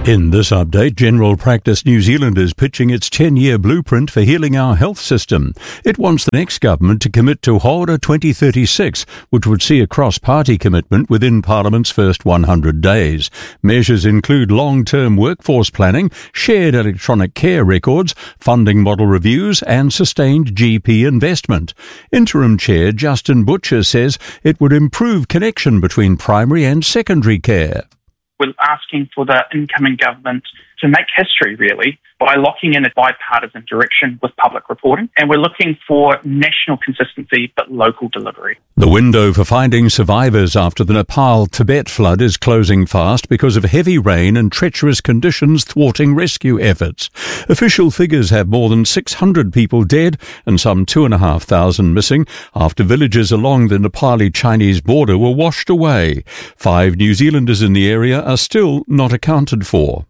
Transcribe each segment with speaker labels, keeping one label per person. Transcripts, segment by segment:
Speaker 1: In this update, General Practice New Zealand is pitching its 10-year blueprint for healing our health system. It wants the next government to commit to Hora 2036, which would see a cross-party commitment within Parliament's first 100 days. Measures include long-term workforce planning, shared electronic care records, funding model reviews and sustained GP investment. Interim Chair Justin Butcher says it would improve connection between primary and secondary care.
Speaker 2: We're asking for the incoming government to make history, really, by locking in a bipartisan direction with public reporting. And we're looking for national consistency but local delivery.
Speaker 1: The window for finding survivors after the Nepal-Tibet flood is closing fast because of heavy rain and treacherous conditions thwarting rescue efforts. Official figures have more than 600 people dead and some 2,500 missing after villages along the Nepali-Chinese border were washed away. 5 New Zealanders in the area are still not accounted for.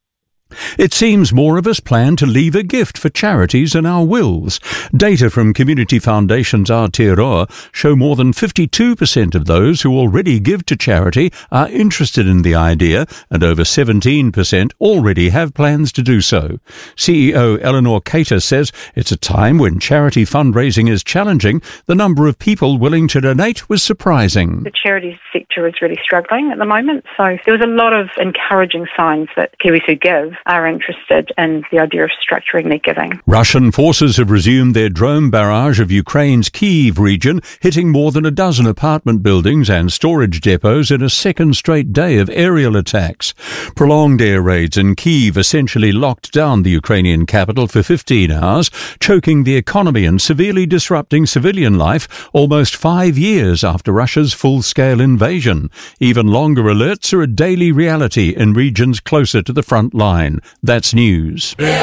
Speaker 1: It seems more of us plan to leave a gift for charities in our wills. Data from Community Foundation's Aotearoa show more than 52% of those who already give to charity are interested in the idea, and over 17% already have plans to do so. CEO Eleanor Cater says it's a time when charity fundraising is challenging. The number of people willing to donate was surprising.
Speaker 3: The charities sector is really struggling at the moment, so there was a lot of encouraging signs that Kiwis who give are interested in the idea of structuring their giving.
Speaker 1: Russian forces have resumed their drone barrage of Ukraine's Kyiv region, hitting more than a dozen apartment buildings and storage depots in a second straight day of aerial attacks. Prolonged air raids in Kyiv essentially locked down the Ukrainian capital for 15 hours, choking the economy and severely disrupting civilian life almost 5 years after Russia's full-scale invasion. Even longer alerts are a daily reality in regions closer to the front line. That's news.